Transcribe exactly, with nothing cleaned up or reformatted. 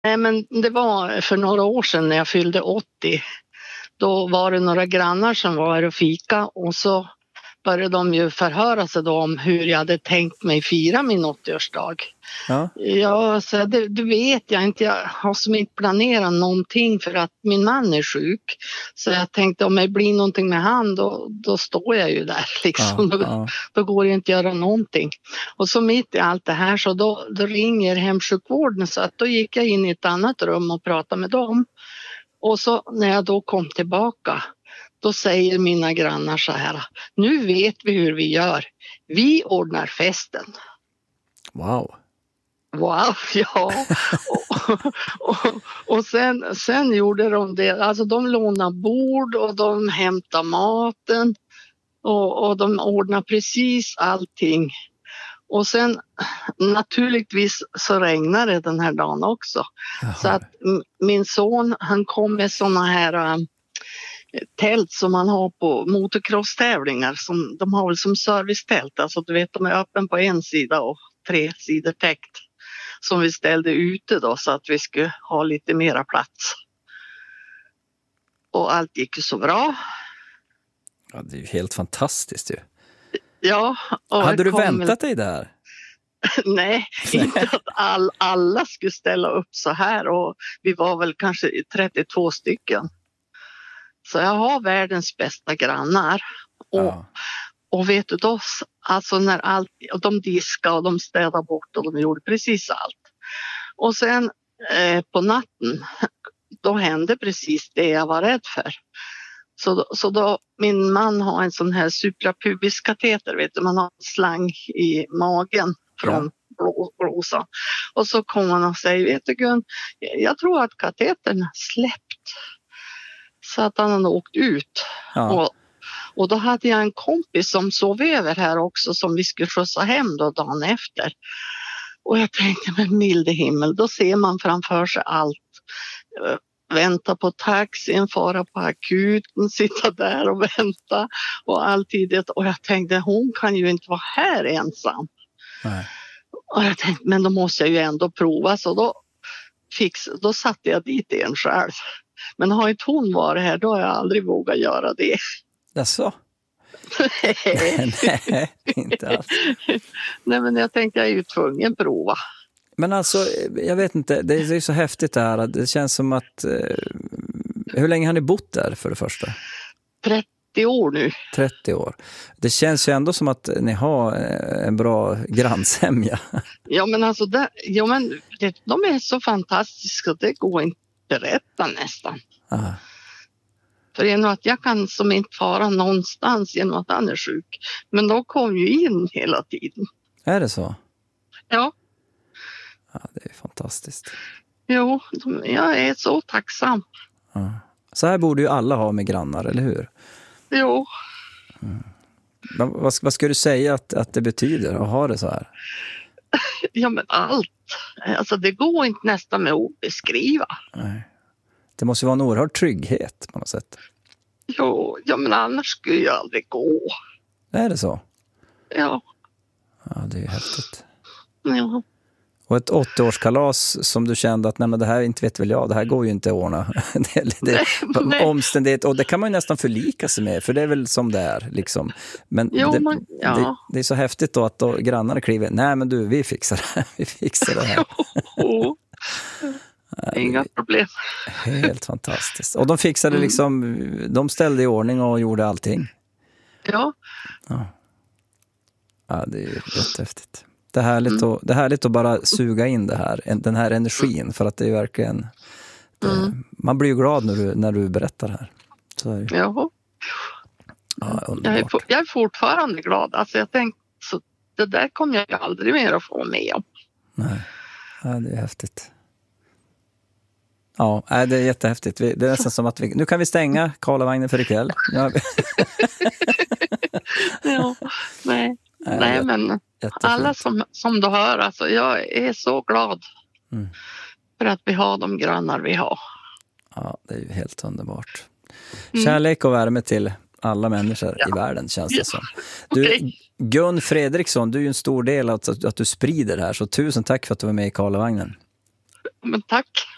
Nej, men det var för några år sedan när jag fyllde åttio. Då var det några grannar som var här och fika och så började de ju förhöra sig då om hur jag hade tänkt mig fira min åttioårsdag. Ja. Ja, så det, det vet jag inte. Jag har som inte planerat någonting för att min man är sjuk. Så jag tänkte om det blir någonting med han då, då står jag ju där liksom. Ja, då, ja. då går det inte att göra någonting. Och så mitt i allt det här så då, då ringer hemsjukvården så att då gick jag in i ett annat rum och pratade med dem. Och så när jag då kom tillbaka då säger mina grannar så här: nu vet vi hur vi gör. Vi ordnar festen. Wow. Wow, ja. och och, och sen, sen gjorde de det. Alltså de lånade bord och de hämtade maten. Och, och de ordnade precis allting. Och sen naturligtvis så regnade det den här dagen också. Jaha. Så att m- min son han kom med såna här äh, tält som man har på motocross-tävlingar. Som, de har väl som servicetält. Alltså du vet de är öppen på en sida och tre sidor täckt. Som vi ställde ute då så att vi skulle ha lite mera plats. Och allt gick ju så bra. Ja, det är ju helt fantastiskt ju. Ja. Och Hade du kom... väntat dig det här? Nej, inte att all, alla skulle ställa upp så här. Och vi var väl kanske trettiotvå stycken. Så jag har världens bästa grannar. Och, Ja. och vet du då, alltså när allt, och de diskade och de städade bort och de gjorde precis allt. Och sen eh, på natten, då hände precis det jag var rädd för. Så då, så då min man har en sån här suprapubiskateter, vet du, man har en slang i magen från blå, blåsan. Och så kommer han och säger, vet du Gun, jag tror att katetern släppt. Så att han hade åkt ut. Ja. Och, och då hade jag en kompis som sov över här också som vi skulle skjutsa hem då dagen efter. Och jag tänkte, men milde himmel, då ser man framför sig allt. Vänta på taxin, fara på akuten, sitta där och vänta och alltid. Och jag tänkte, hon kan ju inte vara här ensam. Nej. Och jag tänkte, men då måste jag ju ändå prova. Så då, fix, då satte jag dit en själv. Men har inte hon varit här, då har jag aldrig vågat göra det. Jaså? Nej. Nej, inte alls. Nej, men jag tänkte, jag är ju tvungen prova. Men alltså, jag vet inte, det är ju så häftigt det här. Det känns som att... Eh, hur länge har ni bott där för det första? trettio år nu. trettio år. Det känns ju ändå som att ni har en bra grannsämja. Ja, men alltså, det, ja, men det, de är så fantastiska, det går inte att berätta nästan. Aha. För genom att jag kan som inte fara någonstans genom att han är sjuk. Men de kom ju in hela tiden. Är det så? Ja. Ja, det är fantastiskt. Jo, de, jag är så tacksam. Ja. Så här borde ju alla ha med grannar, eller hur? Jo. Mm. Vad, vad ska du säga att, att det betyder att ha det så här? Ja, men allt. Alltså det går inte nästan med att beskriva. Nej. Det måste ju vara en oerhörd trygghet på något sätt. Jo, ja, men annars skulle jag aldrig gå. Är det så? Ja. Ja, det är ju häftigt. Ja. Och ett åttioårskalas som du kände att nej, men det här inte vet väl jag, det här går ju inte att ordna. det, det, nej, omständighet, och det kan man ju nästan förlika sig med, för det är väl som det är. Liksom. Men jo, det, man, ja. det, det är så häftigt då att då grannarna kliver, nej men du, vi fixar det här. Vi fixar det här. Jo. Inga problem. Helt fantastiskt. Och de fixade mm. liksom, de ställde i ordning och gjorde allting. Ja. Ja, ja det är ju jättehäftigt. Det är, härligt mm. att, det är härligt att bara suga in det här, den här energin, för att det är verkligen det, mm. man blir ju glad när du, när du berättar det här. Så är det. Ja. Ja, jag, är, jag är fortfarande glad. Alltså jag tänkte, så det där kommer jag aldrig mer att få med om. Nej, ja, det är häftigt. Ja, det är jättehäftigt. Det är nästan som att vi, nu kan vi stänga Karlavagnen för ikväll. Ja, ja nej. Nej, nej men alla som, som du hör, alltså, jag är så glad mm. för att vi har de grannar vi har. Ja, det är ju helt underbart. Mm. Kärlek och värme till alla människor ja. i världen, känns det ja. som. Du, okay. Gun Fredriksson, du är ju en stor del av att, att du sprider det här, så tusen tack för att du var med i Karlavagnen. Men tack.